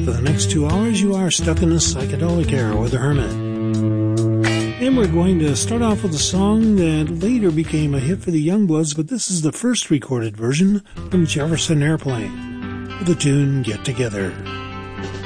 For the next 2 hours, you are stuck in a psychedelic era with the Hermit. And we're going to start off with a song that later became a hit for the Youngbloods, but this is the first recorded version from Jefferson Airplane, with the tune Get Together.